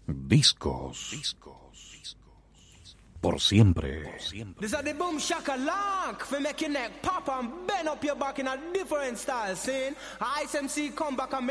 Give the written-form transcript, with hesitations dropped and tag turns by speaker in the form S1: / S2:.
S1: Discos. Por siempre.
S2: This is the boom shaka lock for make your neck pop and bend up your back in a different style, see? Ice MC come back and